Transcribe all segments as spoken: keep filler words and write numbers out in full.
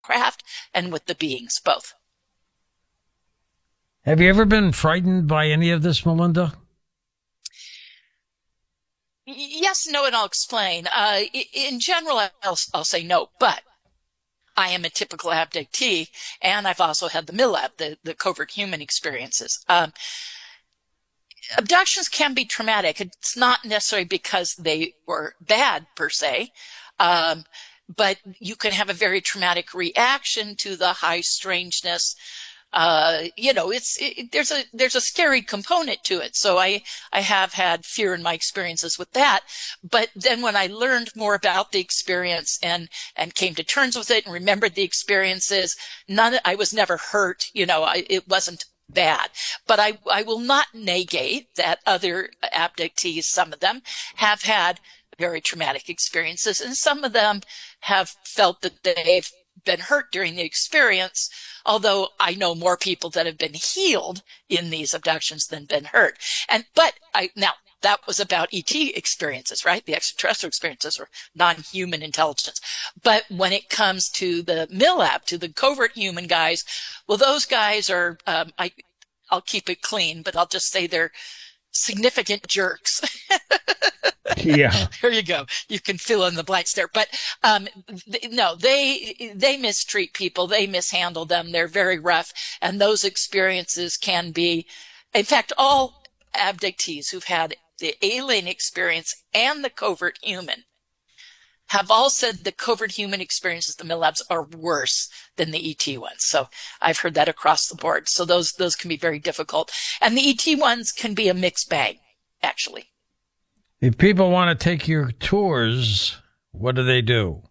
craft and with the beings, both. Have you ever been frightened by any of this, Melinda? Yes, no, and I'll explain. Uh, in general, I'll, I'll say no, but I am a typical abductee, and I've also had the MILAB, the, the covert human experiences. Um, abductions can be traumatic. It's not necessarily because they were bad, per se, um, but you can have a very traumatic reaction to the high strangeness. Uh, you know, it's, it, there's a, there's a scary component to it. So I, I have had fear in my experiences with that. But then when I learned more about the experience and, and came to terms with it and remembered the experiences, none, I was never hurt. You know, I, it wasn't bad, but I, I will not negate that other abductees, some of them have had very traumatic experiences, and some of them have felt that they've been hurt during the experience, although I know more people that have been healed in these abductions than been hurt. And, but I, now that was about E T experiences, right? The extraterrestrial experiences or non-human intelligence. But when it comes to the MILAB, to the covert human guys, well, those guys are, um, I, I'll keep it clean, but I'll just say they're significant jerks. Yeah. There you go. You can fill in the blanks there. But um, th- no, they they mistreat people. They mishandle them. They're very rough. And those experiences can be, in fact, all abductees who've had the alien experience and the covert human have all said the covert human experiences, the MILABs, are worse than the E T ones. So I've heard that across the board. So those those can be very difficult. And the E T ones can be a mixed bag, actually. If people want to take your tours, what do they do?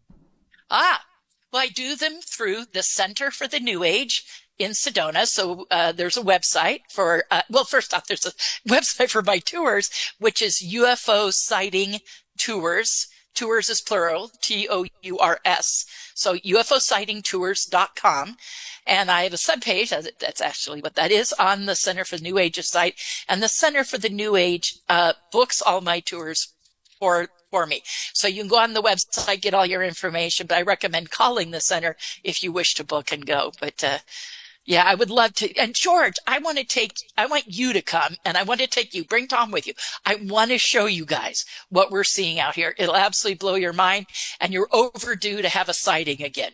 Ah, well, I do them through the Center for the New Age in Sedona. So uh, there's a website for, uh, well, first off, there's a website for my tours, which is U F O Sighting Tours. Tours is plural, T O U R S. So U F O sighting tours dot com. And I have a subpage, that's actually what that is, on the Center for the New Age site. And the Center for the New Age uh, books all my tours for for me. So you can go on the website, get all your information, but I recommend calling the center if you wish to book and go. But uh, yeah, I would love to. And George, I want to take, I want you to come, and I want to take you, bring Tom with you. I want to show you guys what we're seeing out here. It'll absolutely blow your mind, and you're overdue to have a sighting again.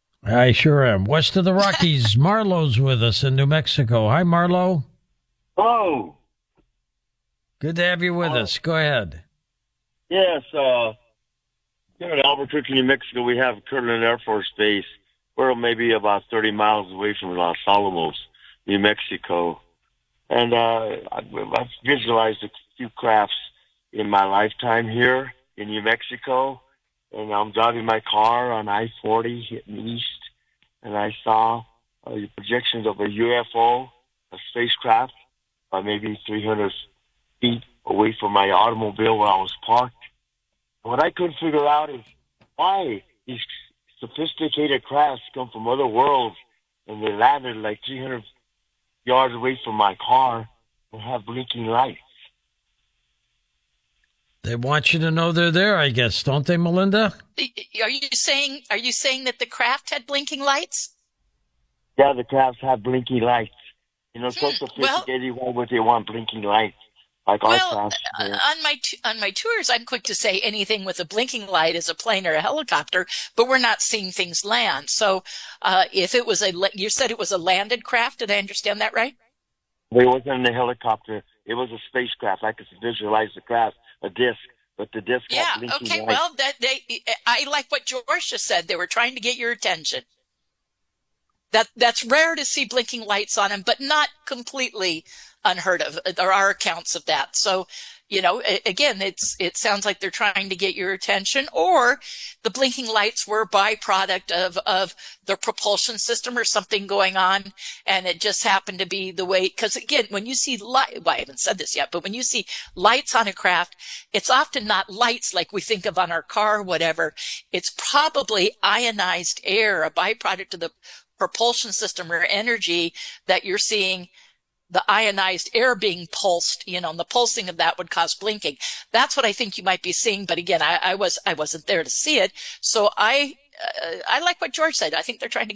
I sure am. West of the Rockies, Marlo's with us in New Mexico. Hi, Marlo. Hello. Good to have you with uh, us. Go ahead. Yes, uh, here in Albuquerque, New Mexico, we have Kirtland Air Force Base. We're maybe about thirty miles away from Los Alamos, New Mexico. And uh, I've, I've visualized a few crafts in my lifetime here in New Mexico. And I'm driving my car on I forty hitting east, and I saw uh, the projections of a U F O, a spacecraft, uh, maybe three hundred feet away from my automobile where I was parked. What I couldn't figure out is why these sophisticated crafts come from other worlds, and they landed like three hundred yards away from my car and have blinking lights. They want you to know they're there, I guess, don't they, Melinda? Are you saying Are you saying that the craft had blinking lights? Yeah, the crafts have blinking lights. You know, so Hmm. sophisticated. Why would they want blinking lights like our Well, crafts? uh, on my t- on my tours, I'm quick to say anything with a blinking light is a plane or a helicopter, but we're not seeing things land. So, uh, if it was a, you said it was a landed craft. Did I understand that right? It wasn't a helicopter. It was a spacecraft. I could visualize the craft. A disc, but the disc Yeah. had blinking Okay. lights. Well, that they, I like what George just said. They were trying to get your attention. That that's rare to see blinking lights on them, but not completely unheard of. There are accounts of that. So, you know, again, it's it sounds like they're trying to get your attention, or the blinking lights were a byproduct of of the propulsion system or something going on, and it just happened to be the way. Because again, when you see light, well, I haven't said this yet, but when you see lights on a craft, it's often not lights like we think of on our car, or whatever. It's probably ionized air, a byproduct of the propulsion system or energy that you're seeing, the ionized air being pulsed, you know, and the pulsing of that would cause blinking. That's what I think you might be seeing. But again, I, I was, I wasn't there to see it. So I uh, I like what George said. I think they're trying to